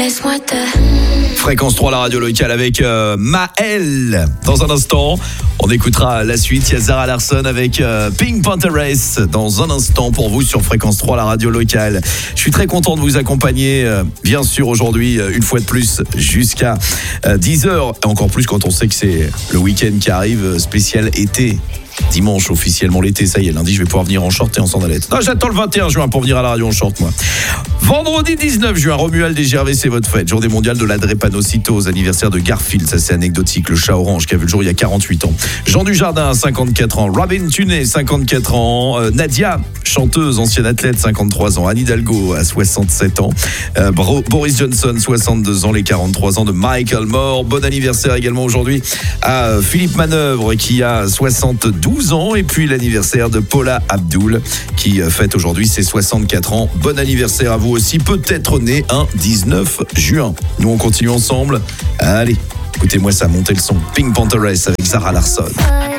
Laisse-moi te... Fréquence 3, la radio locale avec Maël. Dans un instant, on écoutera la suite. Il y a Zara Larsson avec Pink Panther Race dans un instant pour vous sur Fréquence 3, la radio locale. Je suis très content de vous accompagner, bien sûr, aujourd'hui, une fois de plus, jusqu'à 10h. Et encore plus quand on sait que c'est le week-end qui arrive, spécial été. Dimanche, officiellement l'été, ça y est, lundi, je vais pouvoir venir en short et en sandalette. Non, j'attends le 21 juin pour venir à la radio en short, moi. Vendredi 19 juin, Romuald et Gervais, c'est votre fête. Journée mondiale de la drépanocytose, anniversaire de Garfield, ça c'est anecdotique, le chat orange qui a vu le jour il y a 48 ans. Jean Dujardin, 54 ans. Robin Tunney, 54 ans. Nadia, chanteuse, ancienne athlète, 53 ans. Anne Hidalgo, à 67 ans. Boris Johnson, 62 ans, les 43 ans de Michael Moore. Bon anniversaire également aujourd'hui à Philippe Manœuvre qui a 72 ans. Et puis l'anniversaire de Paula Abdul qui fête aujourd'hui ses 64 ans. Bon anniversaire à vous aussi, peut-être né un 19 juin. Nous on continue ensemble. Allez, écoutez-moi ça, montez le son. Pink Panther Race avec Zara Larsson.